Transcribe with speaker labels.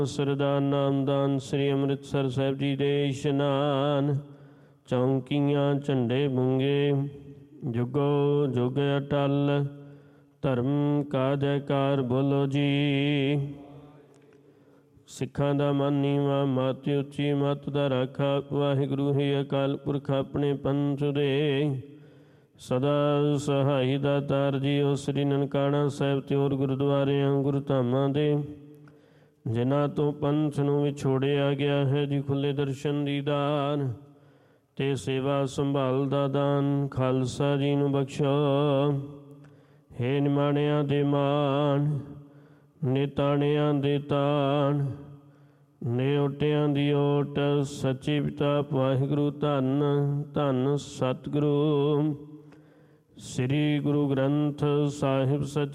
Speaker 1: ਸਰਦਾ ਨਾਮਦਾਨ ਸ੍ਰੀ ਅੰਮ੍ਰਿਤਸਰ ਸਾਹਿਬ ਜੀ ਦੇ ਇਸ਼ਨਾਨ। ਚੌਂਕੀਆਂ ਝੰਡੇ ਬੁੰਗੇ ਜੁਗੋ ਜੁਗ ਅਟਲ। ਧਰਮ ਕਾ ਜੈਕਾਰ ਬੋਲੋ ਜੀ। ਸਿੱਖਾਂ ਦਾ ਮਨ ਨੀਵਾਂ ਮਤ ਉੱਚੀ ਮਤ ਦਾ ਰਾਖਾ। ਵਾਹਿਗੁਰੂ ਹੀ ਅਕਾਲ ਪੁਰਖ ਆਪਣੇ ਪੰਥ ਦੇ ਸਦਾ ਸਹਾਈ ਦਾਤਾਰ ਜੀਓ। ਸ੍ਰੀ ਨਨਕਾਣਾ ਸਾਹਿਬ ਤੇ ਹੋਰ ਗੁਰਦੁਆਰਿਆਂ ਗੁਰਧਾਮਾਂ ਦੇ ਜਿਨ੍ਹਾਂ ਤੋਂ ਪੰਥ ਨੂੰ ਵਿਛੋੜਿਆ ਗਿਆ ਹੈ ਜੀ, ਖੁੱਲੇ ਦਰਸ਼ਨ ਦੀ ਦਾਨ ਤੇ ਸੇਵਾ ਸੰਭਾਲ ਦਾ ਦਾਨ ਖਾਲਸਾ ਜੀ ਨੂੰ ਬਖਸ਼ੋ। ਹੇ ਨਿਮਾਣਿਆਂ ਦੇ ਮਾਣ, ਨਿਤਾਣਿਆਂ ਦੇ ਤਾਣ, ਨਿਓਟਿਆਂ ਦੀ ਓਟ। ਸੱਚੇ ਪਿਤਾ ਵਾਹਿਗੁਰੂ ਧੰਨ ਧੰਨ ਸਤਿਗੁਰੂ ਸ੍ਰੀ ਗੁਰੂ ਗ੍ਰੰਥ ਸਾਹਿਬ ਸੱਚ